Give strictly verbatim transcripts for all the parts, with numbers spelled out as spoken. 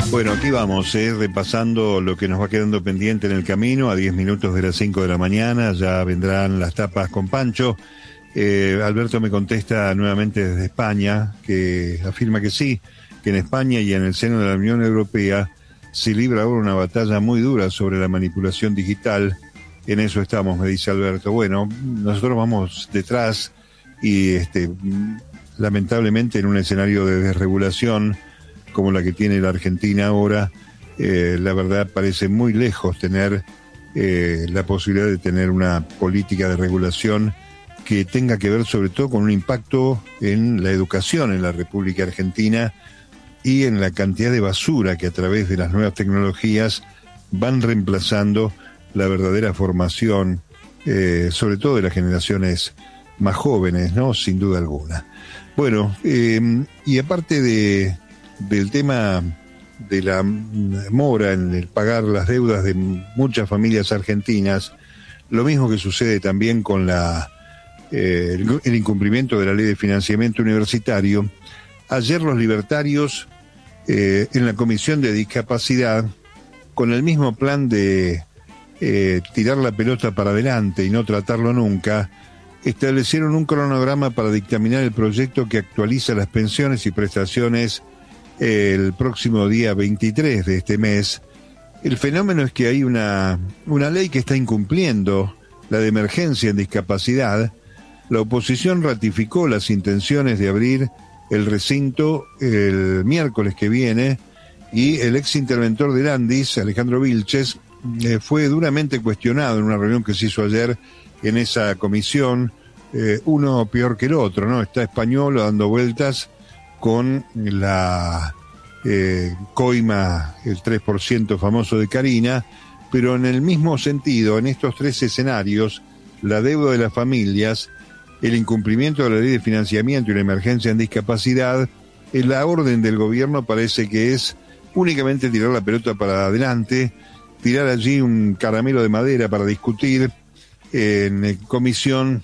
Bueno, aquí vamos, eh, repasando lo que nos va quedando pendiente en el camino. A diez minutos de las cinco de la mañana ya vendrán las tapas con Pancho. Eh, Alberto me contesta nuevamente desde España, que afirma que sí, que en España y en el seno de la Unión Europea se libra ahora una batalla muy dura sobre la manipulación digital. En eso estamos, me dice Alberto. Bueno, nosotros vamos detrás y este, lamentablemente en un escenario de desregulación como la que tiene la Argentina ahora, eh, la verdad parece muy lejos tener eh, la posibilidad de tener una política de regulación que tenga que ver sobre todo con un impacto en la educación en la República Argentina y en la cantidad de basura que a través de las nuevas tecnologías van reemplazando la verdadera formación, eh, sobre todo de las generaciones más jóvenes, ¿no? Sin duda alguna. Bueno, eh, y aparte de del tema de la mora en el pagar las deudas de muchas familias argentinas, lo mismo que sucede también con la eh, el, el incumplimiento de la ley de financiamiento universitario. Ayer los libertarios eh, en la Comisión de Discapacidad, con el mismo plan de eh, tirar la pelota para adelante y no tratarlo nunca, establecieron un cronograma para dictaminar el proyecto que actualiza las pensiones y prestaciones el próximo día veintitrés de este mes. El fenómeno es que hay una, una ley que está incumpliendo, la de emergencia en discapacidad. La oposición ratificó las intenciones de abrir el recinto el miércoles que viene y el ex interventor del ANDIS, Alejandro Vilches, eh, fue duramente cuestionado en una reunión que se hizo ayer en esa comisión, eh, uno peor que el otro, ¿no? Está Españolo dando vueltas con la eh, coima, el tres por ciento famoso de Carina, pero en el mismo sentido, en estos tres escenarios, la deuda de las familias, el incumplimiento de la ley de financiamiento y la emergencia en discapacidad, en la orden del gobierno parece que es únicamente tirar la pelota para adelante, tirar allí un caramelo de madera para discutir en comisión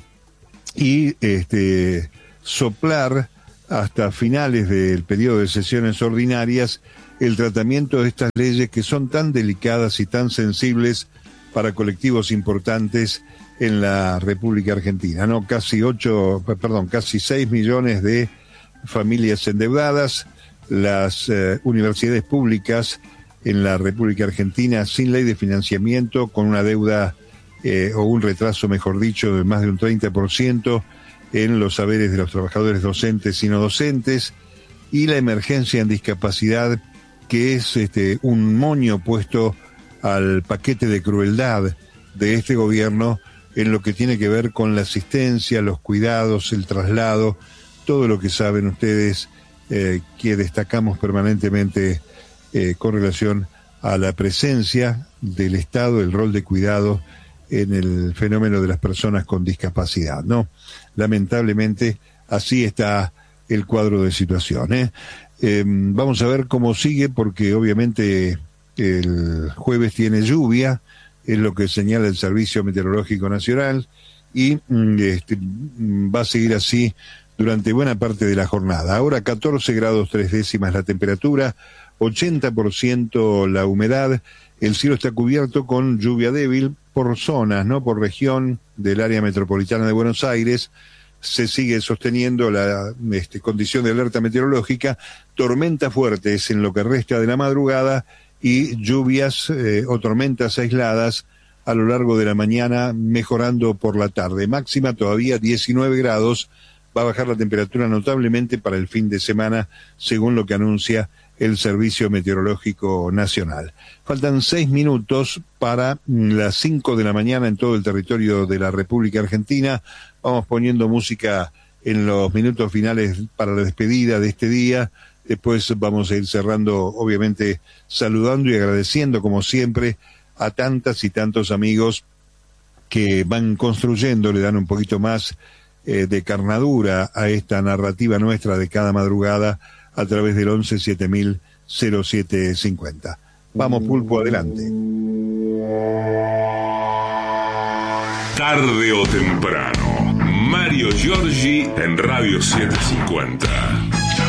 y este, soplar hasta finales del periodo de sesiones ordinarias el tratamiento de estas leyes que son tan delicadas y tan sensibles para colectivos importantes en la República Argentina, ¿no? Casi ocho, perdón, casi seis millones de familias endeudadas, las eh, universidades públicas en la República Argentina sin ley de financiamiento, con una deuda eh, o un retraso, mejor dicho, de más de un treinta por ciento en los saberes de los trabajadores docentes y no docentes, y la emergencia en discapacidad, que es este, un moño puesto al paquete de crueldad de este gobierno en lo que tiene que ver con la asistencia, los cuidados, el traslado, todo lo que saben ustedes eh, que destacamos permanentemente eh, con relación a la presencia del Estado, el rol de cuidado en el fenómeno de las personas con discapacidad, ¿no? Lamentablemente, así está el cuadro de situación, ¿eh? Eh, vamos a ver cómo sigue, porque obviamente el jueves tiene lluvia, es lo que señala el Servicio Meteorológico Nacional, y este, va a seguir así durante buena parte de la jornada. Ahora catorce grados tres décimas la temperatura, ochenta por ciento la humedad, el cielo está cubierto con lluvia débil por zonas, ¿no? Por región del área metropolitana de Buenos Aires. Se sigue sosteniendo la este, condición de alerta meteorológica, tormentas fuertes en lo que resta de la madrugada y lluvias eh, o tormentas aisladas a lo largo de la mañana, mejorando por la tarde. Máxima todavía diecinueve grados, va a bajar la temperatura notablemente para el fin de semana, según lo que anuncia el Servicio Meteorológico Nacional. Faltan seis minutos para las cinco de la mañana en todo el territorio de la República Argentina. Vamos poniendo música en los minutos finales para la despedida de este día. Después vamos a ir cerrando, obviamente, saludando y agradeciendo, como siempre, a tantas y tantos amigos que van construyendo, le dan un poquito más eh, de carnadura a esta narrativa nuestra de cada madrugada a través del once siete mil cero siete cincuenta. Vamos, Pulpo, adelante. Tarde o temprano, Mario Giorgi en Radio setecientos cincuenta.